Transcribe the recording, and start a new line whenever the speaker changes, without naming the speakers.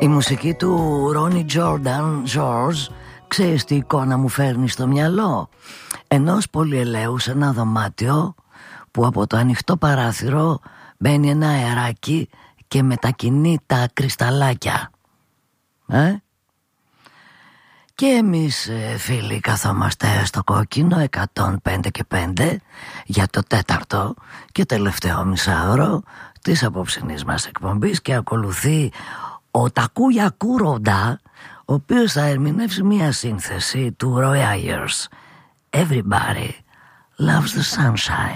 Η μουσική του Ronnie George, ξέρεις τι εικόνα μου φέρνει στο μυαλό? Ενός πολυελαίου σε ένα δωμάτιο που από το ανοιχτό παράθυρο μπαίνει ένα αεράκι και μετακινεί τα κρυσταλλάκια. Και εμείς φίλοι καθόμαστε στο κόκκινο 105 και 5 για το τέταρτο και τελευταίο μισάωρο της απόψινής μας εκπομπής και ακολουθεί ο Τακούια Κουροντά, ο οποίος θα ερμηνεύσει μια σύνθεση του Roy Ayers. Everybody loves the sunshine.